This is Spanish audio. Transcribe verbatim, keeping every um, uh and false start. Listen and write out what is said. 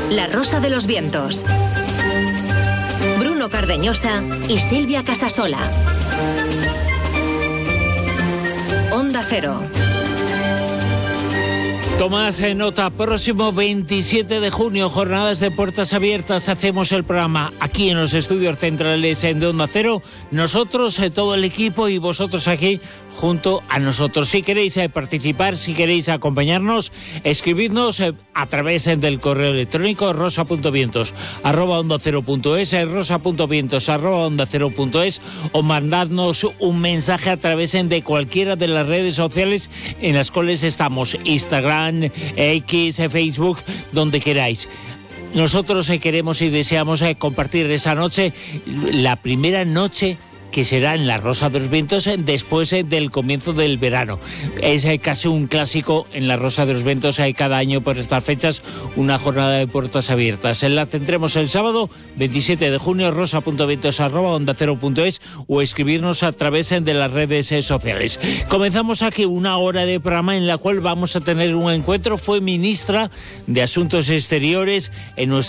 La Rosa de los Vientos. Bruno Cardeñosa y Silvia Casasola. Onda Cero. Tomás en nota, próximo veintisiete de junio, jornadas de puertas abiertas, hacemos el programa aquí en los estudios centrales de Onda Cero, nosotros, todo el equipo y vosotros aquí junto a nosotros. Si queréis eh, participar, si queréis acompañarnos, escribidnos eh, a través eh, del correo electrónico rosa.vientos arroba onda cero punto es, eh, rosa.vientos arroba onda cero punto es, o mandadnos un mensaje a través eh, de cualquiera de las redes sociales en las cuales estamos, Instagram, X, eh, Facebook, donde queráis. Nosotros eh, queremos y deseamos eh, compartir esa noche, la primera noche que será en la Rosa de los Vientos después del comienzo del verano. Es casi un clásico en la Rosa de los Vientos, hay cada año por estas fechas una jornada de puertas abiertas. La tendremos el sábado veintisiete de junio, rosa.vientos arroba onda cero punto es, o escribirnos a través de las redes sociales. Comenzamos aquí una hora de programa en la cual vamos a tener un encuentro. Fue ministra de Asuntos Exteriores en nuestro